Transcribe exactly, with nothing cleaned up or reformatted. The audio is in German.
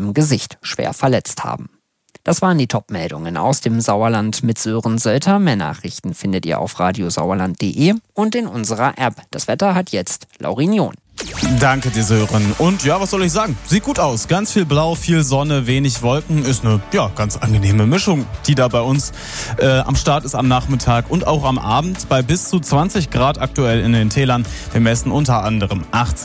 am Gesicht schwer verletzt haben. Das waren die Top-Meldungen aus dem Sauerland mit Sören Sölter. Mehr Nachrichten findet ihr auf radiosauerland punkt de und in unserer App. Das Wetter hat jetzt Laurin John. Danke dir, Sören. Und ja, was soll ich sagen? Sieht gut aus. Ganz viel Blau, viel Sonne, wenig Wolken. Ist eine ja ganz angenehme Mischung, die da bei uns äh, am Start ist am Nachmittag und auch am Abend bei bis zu zwanzig Grad aktuell in den Tälern. Wir messen unter anderem achtzehn